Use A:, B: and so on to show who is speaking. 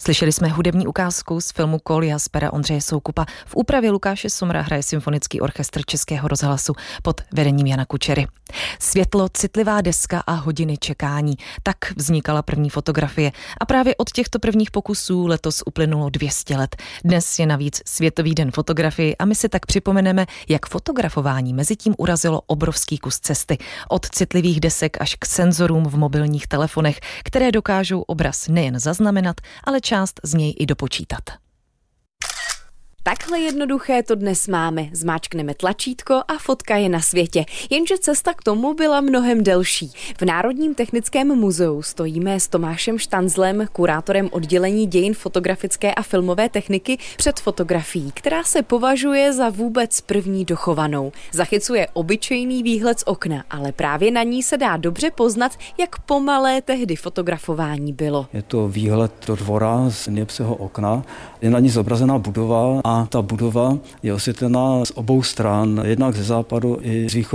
A: Slyšeli jsme hudební ukázku z filmu Kolja z pera Ondřeje Soukupa. V úpravě Lukáše Somra hraje Symfonický orchestr Českého rozhlasu pod vedením Jana Kučery. Světlo, citlivá deska a hodiny čekání. Tak vznikala první fotografie. A právě od těchto prvních pokusů letos uplynulo 200 let. Dnes je navíc Světový den fotografii a my si tak připomeneme, jak fotografování mezitím urazilo obrovský kus cesty. Od citlivých desek až k senzorům v mobilních telefonech, které dokážou obraz nejen zaznamenat, ale část z něj i dopočítat.
B: Takhle jednoduché to dnes máme. Zmáčkneme tlačítko a fotka je na světě. Jenže cesta k tomu byla mnohem delší. V Národním technickém muzeu stojíme s Tomášem Štanzlem, kurátorem oddělení dějin fotografické a filmové techniky, před fotografií, která se považuje za vůbec první dochovanou. Zachycuje obyčejný výhled z okna, ale právě na ní se dá dobře poznat, jak pomalé tehdy fotografování bylo.
C: Je to výhled do dvora z Niepceho okna. Je na ní zobrazená budova a ta budova je osvětlená z obou stran, jednak ze západu i z východu.